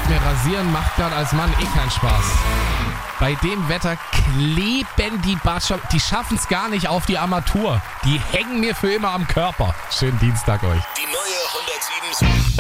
mir rasieren macht gerade als Mann keinen Spaß. Bei dem Wetter kleben die Bartschatten, die schaffen es gar nicht auf die Armatur. Die hängen mir für immer am Körper. Schönen Dienstag euch. Die neue 107.